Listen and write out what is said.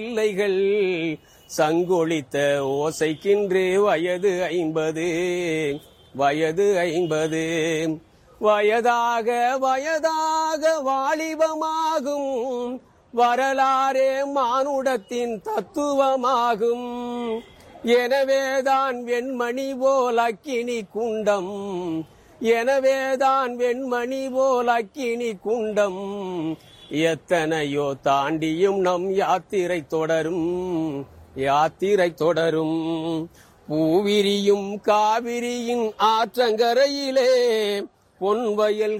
பிள்ளைகள் சங்கொழித்த ஓசைக்கின்று வயது 50 வயதாக வாலிபமாகும் வரலாறே மானுடத்தின் தத்துவமாகும். எனவேதான் வெண்மணி போல் அக்கினி குண்டம், எனவேதான் வெண்மணி போல் அக்கினி குண்டம். எத்தனையோ தாண்டியும் நம் யாத்திரை தொடரும். பூவிரியும் காவிரியின் ஆற்றங்கரையிலே பொன்வயல்